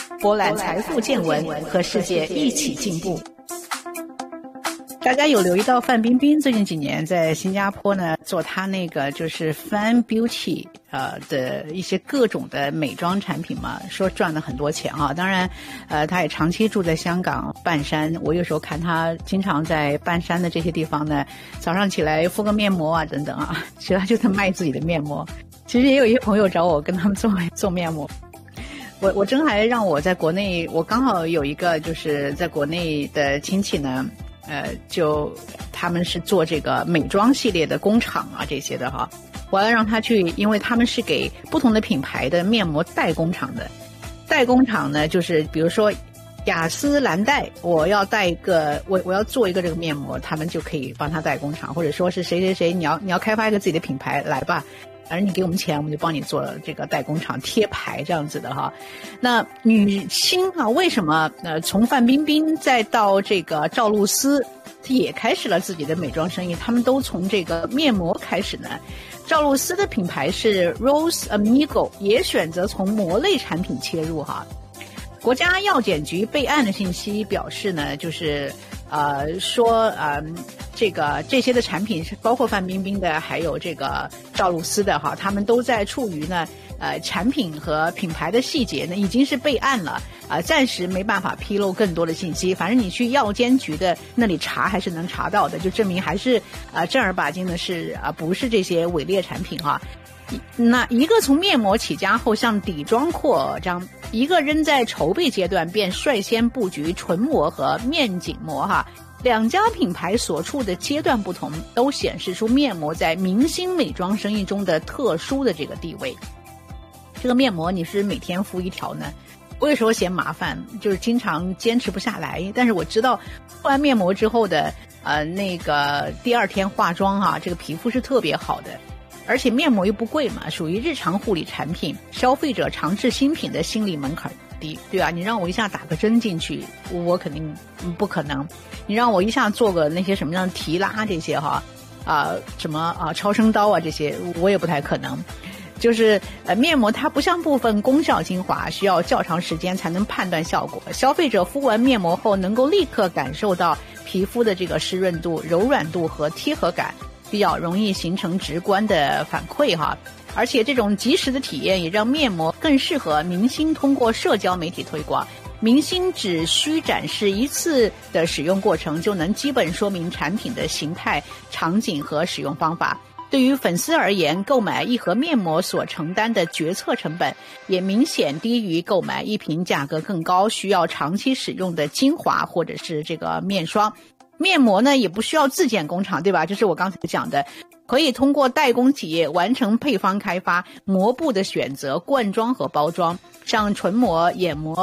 博览财富见闻，和世界一起进步。大家有留意到范冰冰最近几年在新加坡呢做她那个就是 Fan Beauty 的一些各种的美妆产品嘛，说赚了很多钱啊。当然她也长期住在香港半山，我有时候看她经常在半山的这些地方呢，早上起来敷个面膜啊等等啊，其实她就在卖自己的面膜。其实也有一些朋友找我跟他们做面膜。我真还让我在国内，我刚好有一个就是在国内的亲戚呢，就他们是做这个美妆系列的工厂啊这些的哈，我要让他去，因为他们是给不同的品牌的面膜代工厂的。代工厂呢，就是比如说雅诗兰黛，我要带一个，我要做一个这个面膜，他们就可以帮他代工厂，或者说是谁谁谁，你要开发一个自己的品牌来吧。反正你给我们钱，我们就帮你做这个代工厂贴牌这样子的哈。那女星啊，为什么从范冰冰再到这个赵露思也开始了自己的美妆生意，他们都从这个面膜开始呢？赵露思的品牌是 Rose Amigo， 也选择从膜类产品切入哈。国家药检局备案的信息表示呢，就是说这些的产品是包括范冰冰的，还有这个赵露思的哈，他们都在处于呢产品和品牌的细节呢已经是备案了暂时没办法披露更多的信息。反正你去药监局的那里查还是能查到的，就证明还是正儿八经的是不是这些伪劣产品哈。那一个从面膜起家后向底妆扩张，一个仍在筹备阶段便率先布局唇膜和面颈膜哈。两家品牌所处的阶段不同，都显示出面膜在明星美妆生意中的特殊的这个地位。这个面膜你是每天敷一条呢？我有时候嫌麻烦，就是经常坚持不下来。但是我知道敷完面膜之后的那个第二天化妆哈，这个皮肤是特别好的。而且面膜又不贵嘛，属于日常护理产品，消费者尝试新品的心理门槛低，对吧？你让我一下打个针进去，我肯定不可能。你让我一下做个那些什么样的提拉这些哈，什么超声刀啊这些，我也不太可能。就是面膜它不像部分功效精华需要较长时间才能判断效果，消费者敷完面膜后能够立刻感受到皮肤的这个湿润度、柔软度和贴合感，比较容易形成直观的反馈哈。而且这种及时的体验也让面膜更适合明星通过社交媒体推广。明星只需展示一次的使用过程，就能基本说明产品的形态、场景和使用方法。对于粉丝而言，购买一盒面膜所承担的决策成本也明显低于购买一瓶价格更高、需要长期使用的精华或者是这个面霜。面膜呢也不需要自建工厂，对吧？就是我刚才讲的，可以通过代工企业完成配方开发、膜布的选择、灌装和包装，像唇膜、眼膜、